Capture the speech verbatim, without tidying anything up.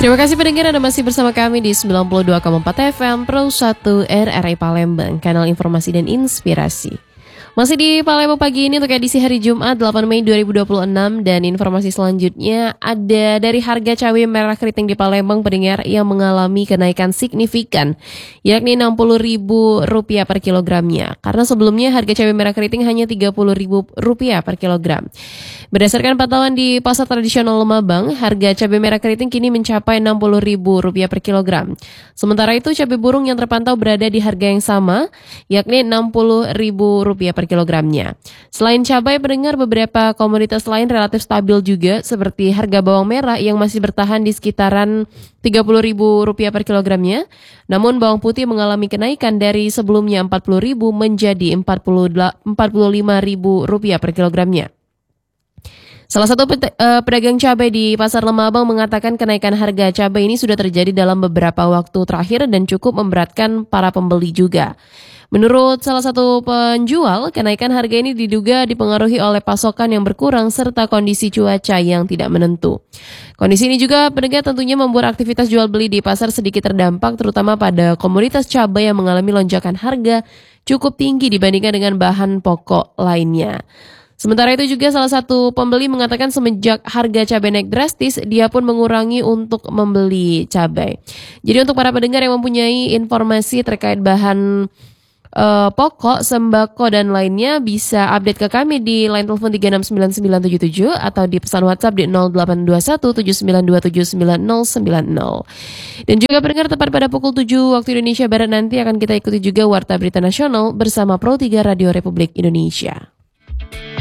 Terima kasih pendengar Anda masih bersama kami di sembilan puluh dua koma empat F M Pro satu R R I Palembang, kanal informasi dan inspirasi. Masih di Palembang pagi ini untuk edisi hari Jumat delapan Mei dua ribu dua puluh enam, dan informasi selanjutnya ada dari harga cabai merah keriting di Palembang pendengar yang mengalami kenaikan signifikan, yakni enam puluh ribu rupiah per kilogramnya. Karena sebelumnya harga cabai merah keriting hanya tiga puluh ribu rupiah per kilogram. Berdasarkan pantauan di pasar tradisional Lemabang, harga cabai merah keriting kini mencapai enam puluh ribu rupiah per kilogram. Sementara itu cabai burung yang terpantau berada di harga yang sama, yakni enam puluh ribu rupiah per kilogramnya. Selain cabai, pendengar beberapa komoditas lain relatif stabil juga, seperti harga bawang merah yang masih bertahan di sekitaran tiga puluh ribu rupiah per kilogramnya. Namun bawang putih mengalami kenaikan dari sebelumnya empat puluh ribu menjadi empat puluh lima ribu rupiah per kilogramnya. Salah satu pedagang cabai di Pasar Lemabang mengatakan kenaikan harga cabai ini sudah terjadi dalam beberapa waktu terakhir dan cukup memberatkan para pembeli juga. Menurut salah satu penjual, kenaikan harga ini diduga dipengaruhi oleh pasokan yang berkurang serta kondisi cuaca yang tidak menentu. Kondisi ini juga pendengar tentunya membuat aktivitas jual beli di pasar sedikit terdampak, terutama pada komoditas cabai yang mengalami lonjakan harga cukup tinggi dibandingkan dengan bahan pokok lainnya. Sementara itu juga salah satu pembeli mengatakan semenjak harga cabai naik drastis, dia pun mengurangi untuk membeli cabai. Jadi untuk para pendengar yang mempunyai informasi terkait bahan uh, pokok, sembako, dan lainnya, bisa update ke kami di line telepon tiga enam sembilan sembilan tujuh tujuh atau di pesan WhatsApp di nol delapan dua satu tujuh sembilan dua tujuh sembilan nol sembilan nol. Dan juga pendengar, tepat pada pukul tujuh waktu Indonesia Barat nanti akan kita ikuti juga Warta Berita Nasional bersama Pro tiga Radio Republik Indonesia.